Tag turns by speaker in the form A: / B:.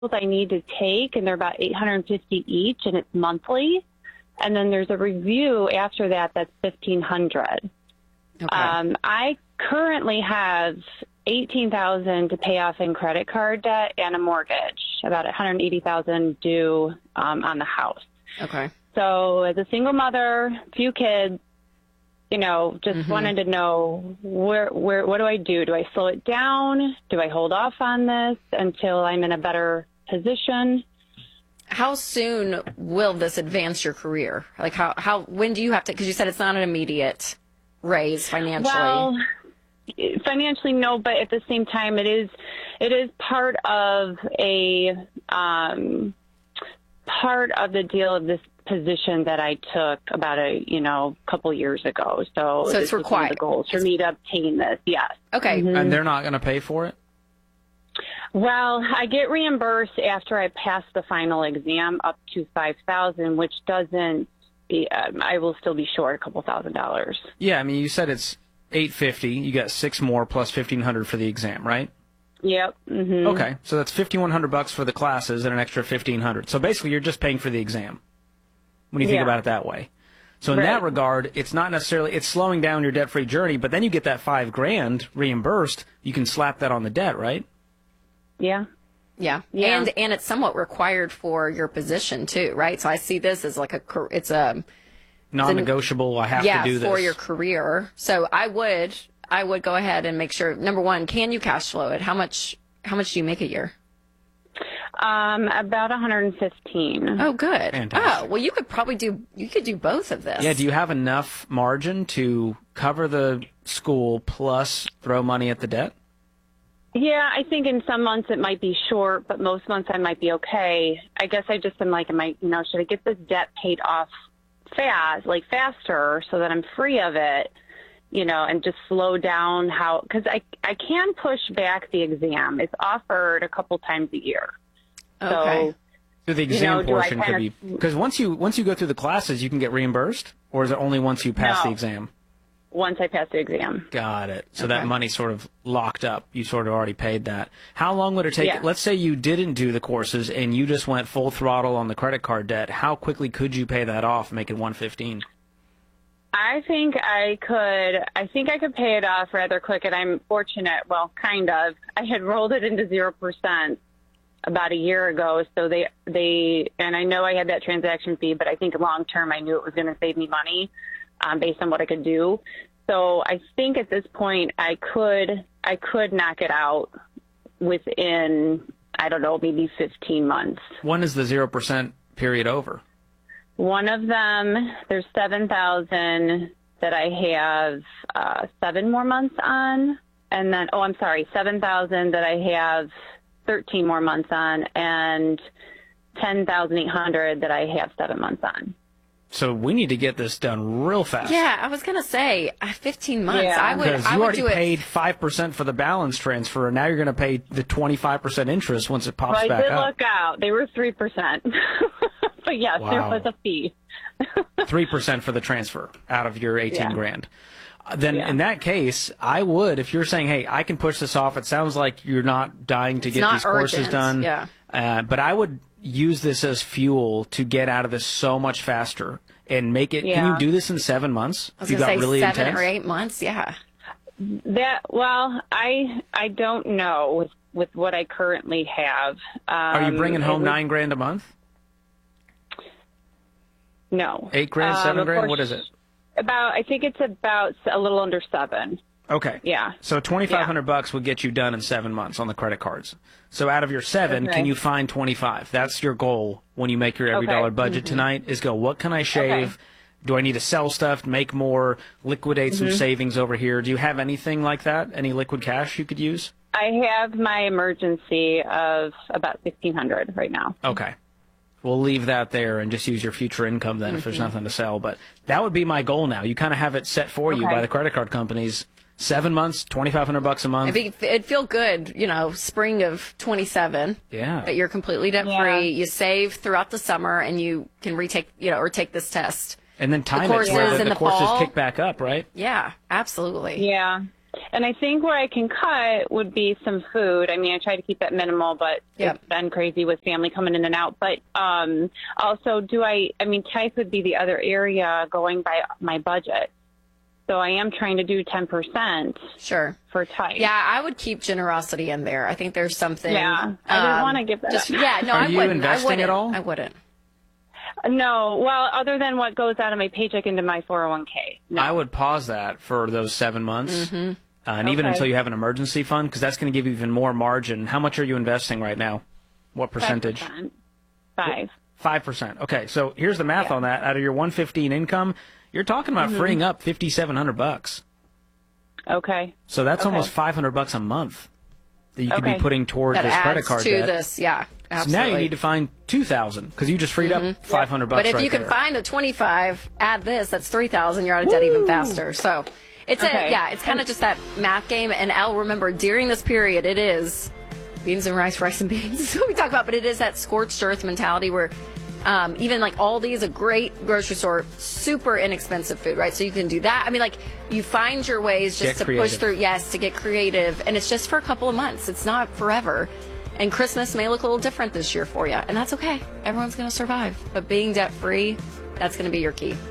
A: I need to take, and they're about $850 each, and it's monthly. And then there's a review after that that's $1,500.
B: Okay.
A: I currently have $18,000 to pay off in credit card debt and a mortgage, about $180,000 due on the house.
B: Okay.
A: So as a single mother, few kids, just wanted to know what do I do? Do I slow it down? Do I hold off on this until I'm in a better position?
B: How soon will this advance your career? Like when do you have to, because you said it's not an immediate raise financially.
A: Well, financially, no, but at the same time, it is part of part of the deal of this position that I took about a couple years ago. So
B: it's required.
A: The goals for me to obtain this. Yes.
B: Okay.
C: And they're not going to pay for it?
A: Well, I get reimbursed after I pass the final exam up to $5,000, which doesn't. I will still be short a couple $1,000.
C: Yeah, I mean, you said it's $850. You got 6 more plus $1,500 for the exam, right?
A: Yep. Mm-hmm.
C: Okay, so that's $5,100 for the classes and an extra $1,500. So basically, you're just paying for the exam when you think about it that way. So in that regard, it's not necessarily it's slowing down your debt-free journey, but then you get that $5,000 reimbursed. You can slap that on the debt, right?
A: Yeah.
B: Yeah. And it's somewhat required for your position too, right? So I see this as like it's a
C: non-negotiable. I have to do this
B: for your career. So I would go ahead and make sure. Number one, can you cash flow it? How much do you make a year?
A: About 115.
B: Oh, good.
C: Fantastic.
B: Oh, well, you could do both of this.
C: Yeah. Do you have enough margin to cover the school plus throw money at the debt?
A: Yeah, I think in some months it might be short, but most months I might be okay. I guess I just am like, should I get this debt paid off faster so that I'm free of it, and just slow down because I can push back the exam. It's offered a couple times a year.
B: Okay.
C: So the exam portion could be, because once you go through the classes, you can get reimbursed, or is it only once you pass the exam?
A: Once I pass the exam.
C: Got it. So that money's sort of locked up. You sort of already paid that. How long would it take?
A: Yeah.
C: Let's say you didn't do the courses and you just went full throttle on the credit card debt. How quickly could you pay that off, make it 115?
A: I think I could pay it off rather quick, and I'm fortunate. Well, kind of. I had rolled it into 0% about a year ago, so they and I know I had that transaction fee, but I think long term I knew it was going to save me money. Based on what I could do. So I think at this point I could knock it out within, I don't know, maybe 15 months.
C: When is the 0% period over?
A: One of them, there's 7,000 that I have 7 more months on. And then, 7,000 that I have 13 more months on, and 10,800 that I have 7 months on.
C: So we need to get this done real fast.
B: Yeah, I was going to say 15 months.
A: Yeah.
C: Because you already paid 5% for the balance transfer, and now you're going to pay the 25% interest once it pops back up.
A: I did look out. They were 3%. But yes, there was a fee.
C: 3% for the transfer out of your 18 grand. Then in that case, I would, if you're saying, hey, I can push this off, it sounds like you're not dying to get these courses done.
B: Yeah.
C: But I would use this as fuel to get out of this so much faster and make it. Can you do this in 7 months?
B: I was going to say really 7 or 8 months. Yeah.
A: I don't know with what I currently have.
C: Are you bringing home $9,000 a month?
A: No.
C: $8,000, $7,000. What is it?
A: I think it's about a little under 7.
C: Okay.
A: Yeah.
C: So $2,500 would get you done in 7 months on the credit cards. So out of your 7, can you find 25? That's your goal when you make your every dollar budget tonight. Is go, what can I shave? Okay. Do I need to sell stuff, make more, liquidate some savings over here? Do you have anything like that? Any liquid cash you could use?
A: I have my emergency of about $1,600 right now.
C: Okay. We'll leave that there and just use your future income then if there's nothing to sell. But that would be my goal now. You kind of have it set for you by the credit card companies. 7 months, $2,500 a month.
B: It'd feel good, spring of 27.
C: Yeah.
B: That you're completely debt free. You save throughout the summer, and you can retake, or take this test.
C: And then time it where the courses kick back up, right?
B: Yeah, absolutely.
A: Yeah. And I think where I can cut would be some food. I mean, I try to keep that minimal, but
B: Yep.
A: It's been crazy with family coming in and out. But also, type would be the other area going by my budget. So I am trying to do 10%
B: Sure.
A: for type.
B: Yeah, I would keep generosity in there. I think there's something.
A: Yeah, I didn't want to give that up.
B: Yeah, no,
C: Are
B: I
C: you
B: wouldn't.
C: investing at all?
B: I wouldn't.
A: No, well, other than what goes out of my paycheck into my 401k. No.
C: I would pause that for those 7 months,
B: Mm-hmm.
C: and even
A: Okay.
C: until you have an emergency fund, because that's going to give you even more margin. How much are you investing right now? What percentage?
A: 5%. 5.
C: 5%. Okay, so here's the math on that. Out of your 115 income, you're talking about freeing up $5,700.
A: Okay.
C: So that's
A: Okay.
C: almost $500 a month that you could be
A: Okay.
C: putting towards
B: That
C: this
B: adds
C: credit card
B: to
C: debt.
B: this. Yeah,
C: So
B: absolutely.
C: now you need to find $2,000 because you just freed up $500
B: But if
C: right
B: you can
C: there.
B: find a 25, add this, that's 3,000. You're out of debt even faster. So it's
A: Okay.
B: it's kind of just that math game. And Al, remember, during this period, it is beans and rice, rice and beans. That's what we talk about. But it is that scorched earth mentality where even like Aldi is a great grocery store, super inexpensive food, right? So you can do that. I mean, like you find your ways just
C: Get
B: to
C: creative.
B: push through. Yes, to get creative. And it's just for a couple of months. It's not forever. And Christmas may look a little different this year for you. And that's okay. Everyone's going to survive. But being debt free, that's going to be your key.